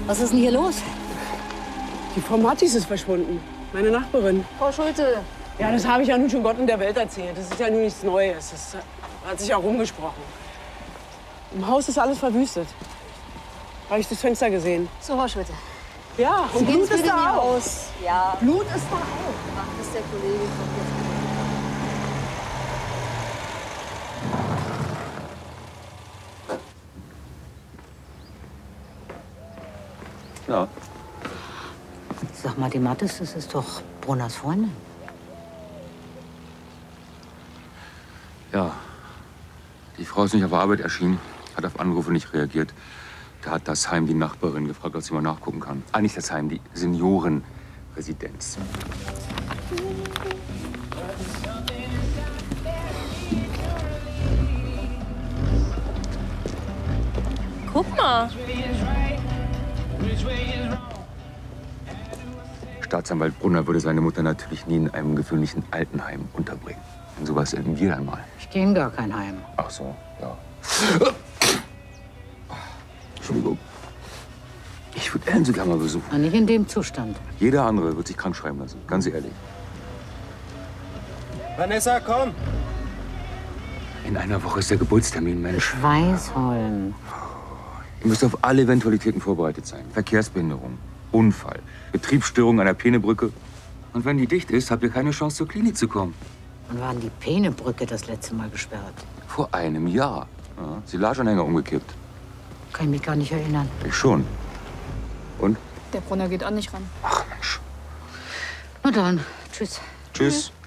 Was ist denn hier los? Die Frau Mattis ist verschwunden. Meine Nachbarin. Frau Schulte. Ja, das habe ich ja nun schon Gott und der Welt erzählt. Das ist ja nun nichts Neues. Das hat sich auch rumgesprochen. Im Haus ist alles verwüstet. Habe ich das Fenster gesehen. So, Frau Schulte. Ja, und Blut ist da auch. Aus. Ja, Blut ist da auch. macht es der Kollege kommt jetzt. Ja. Sag mal, die Mattes, das ist doch Brunners Freundin. Ja. Die Frau ist nicht auf Arbeit erschienen, hat auf Anrufe nicht reagiert. Da hat das Heim die Nachbarin gefragt, ob sie mal nachgucken kann. Ah, nicht das Heim, die Seniorenresidenz. Guck mal. Staatsanwalt Brunner würde seine Mutter natürlich nie in einem gewöhnlichen Altenheim unterbringen. Denn sowas erleben wir einmal. Ich gehe in gar kein Heim. Ach so, ja. Entschuldigung. Ich würde Ellen sogar mal besuchen. Aber nicht in dem Zustand. Jeder andere wird sich krank schreiben lassen, ganz ehrlich. Vanessa, komm! In einer Woche ist der Geburtstermin, Mensch. Schweißholm. Ihr müsst auf alle Eventualitäten vorbereitet sein. Verkehrsbehinderung, Unfall, Betriebsstörung an der Peenebrücke. Und wenn die dicht ist, habt ihr keine Chance, zur Klinik zu kommen. Wann war denn die Peenebrücke das letzte Mal gesperrt? Vor einem Jahr. Ja, Silageanhänger umgekippt. Kann ich mich gar nicht erinnern. Ich schon. Und? Der Brunner geht auch nicht ran. Ach, Mensch. Na dann, tschüss. Tschüss.